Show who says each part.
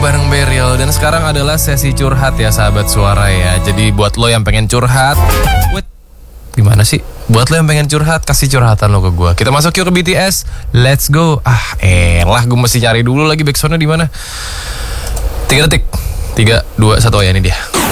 Speaker 1: bareng Beriel. Dan sekarang adalah sesi curhat ya sahabat suara ya. Jadi buat lo yang pengen curhat, gimana sih? Buat lo yang pengen curhat, kasih curhatan lo ke gue. Kita masuk yuk ke BTS. Let's go. Gue mesti cari dulu lagi backsoundnya di mana. 3 detik. 3, 2, 1. Oh ya, ini dia.